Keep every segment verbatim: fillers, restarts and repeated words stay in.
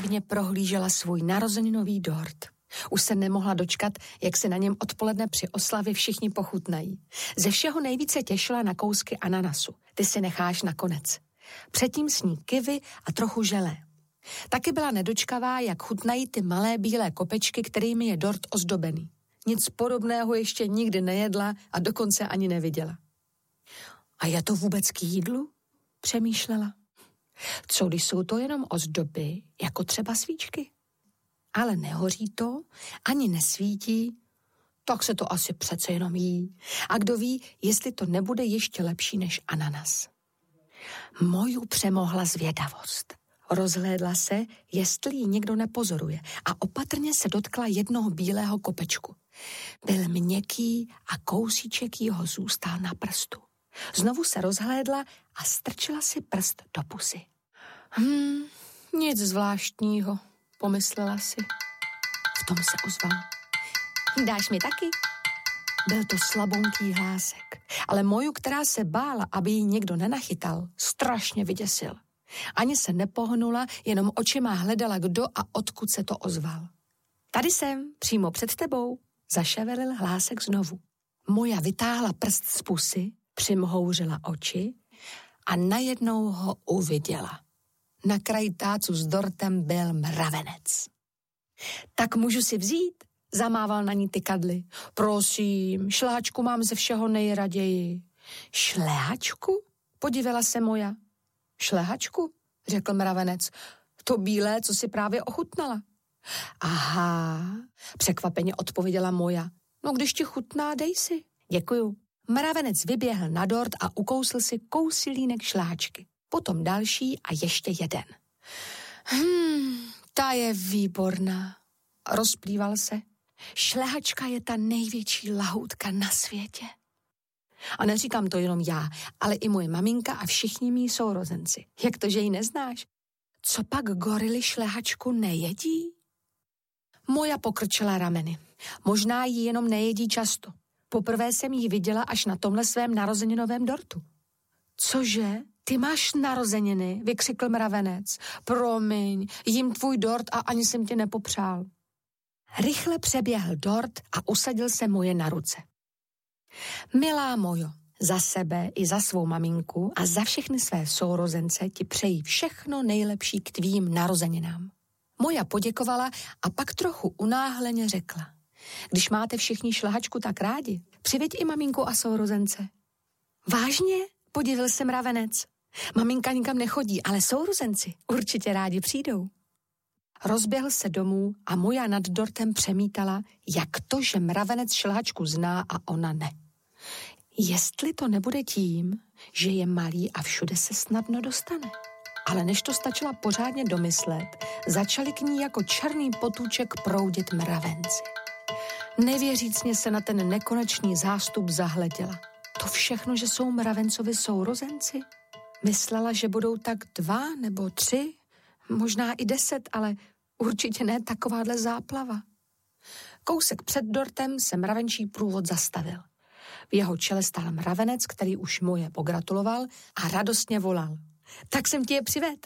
únavně prohlížela svůj narozeninový dort. Už se nemohla dočkat, jak se na něm odpoledne při oslavě všichni pochutnají. Ze všeho nejvíce těšila na kousky ananasu. Ty si necháš nakonec. Předtím sní kivy a trochu želé. Taky byla nedočkavá, jak chutnají ty malé bílé kopečky, kterými je dort ozdobený. Nic podobného ještě nikdy nejedla a dokonce ani neviděla. A je to vůbec k jídlu? Přemýšlela. Co když jsou to jenom ozdoby, jako třeba svíčky? Ale nehoří to, ani nesvítí, tak se to asi přece jenom jí. A kdo ví, jestli to nebude ještě lepší než ananas. Moju přemohla zvědavost. Rozhlédla se, jestli ji někdo nepozoruje a opatrně se dotkla jednoho bílého kopečku. Byl měkký a kousíček jeho zůstal na prstu. Znovu se rozhlédla a strčila si prst do pusy. Hmm, nic zvláštního, pomyslela si. V tom se ozval. Dáš mi taky? Byl to slabonký hlásek, ale Moju, která se bála, aby ji někdo nenachytal, strašně vyděsil. Ani se nepohnula, jenom očima hledala, kdo a odkud se to ozval. Tady jsem, přímo před tebou, zaševelil hlásek znovu. Moja vytáhla prst z pusy, přimhouřila oči a najednou ho uviděla. Na kraji tácu s dortem byl mravenec. Tak můžu si vzít? Zamával na ní tykadly. Prosím, šlehačku mám ze všeho nejraději. Šlehačku? Podívala se Moja. Šlehačku? Řekl mravenec. To bílé, co si právě ochutnala. Aha, překvapeně odpověděla Moja. No když ti chutná, dej si. Děkuju. Mravenec vyběhl na dort a ukousl si kousilínek šlehačky. Potom další a ještě jeden. Hmm, ta je výborná. Rozplýval se. Šlehačka je ta největší lahůdka na světě. A neříkám to jenom já, ale i moje maminka a všichni mí sourozenci. Jak to, že ji neznáš? Co pak gorily šlehačku nejedí? Moja pokrčila rameny. Možná ji jenom nejedí často. Poprvé jsem ji viděla až na tomhle svém narozeninovém dortu. Cože? Ty máš narozeniny, vykřikl mravenec. Promiň, jím tvůj dort a ani jsem tě nepopřál. Rychle přeběhl dort a usadil se Moje na ruce. Milá Mojo, za sebe i za svou maminku a za všechny své sourozence ti přeji všechno nejlepší k tvým narozeninám. Moja poděkovala a pak trochu unáhleně řekla. Když máte všichni šlehačku tak rádi, přiveď i maminku a sourozence. Vážně? Podivil se mravenec. Maminka nikam nechodí, ale sourozenci určitě rádi přijdou. Rozběhl se domů a Moja nad dortem přemítala, jak to, že mravenec šlehačku zná a ona ne. Jestli to nebude tím, že je malý a všude se snadno dostane. Ale než to stačila pořádně domyslet, začali k ní jako černý potůček proudit mravenci. Nevěřícně se na ten nekonečný zástup zahleděla. To všechno, že jsou mravencovi sourozenci? Myslela, že budou tak dva nebo tři, možná i deset, ale určitě ne takováhle záplava. Kousek před dortem se mravenčí průvod zastavil. V jeho čele stál mravenec, který už Moje pogratuloval a radostně volal. Tak jsem ti je přived.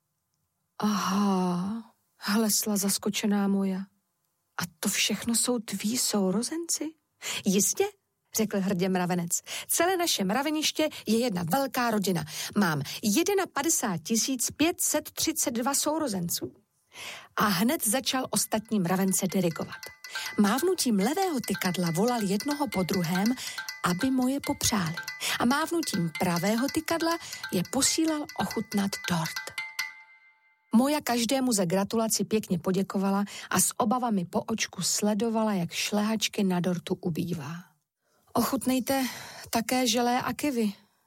Aha, hlesla zaskočená Moja. A to všechno jsou tví sourozenci? Jistě, řekl hrdě mravenec. Celé naše mraveniště je jedna velká rodina. Mám padesát jedna tisíc pět set třicet dva sourozenců. A hned začal ostatní mravence dirigovat. Mávnutím levého tykadla volal jednoho po druhém, aby Moje popřáli. A mávnutím pravého tykadla je posílal ochutnat dort. Moja každému za gratulaci pěkně poděkovala a s obavami po očku sledovala, jak šlehačky na dortu ubývá. Ochutnejte také želé a kivy,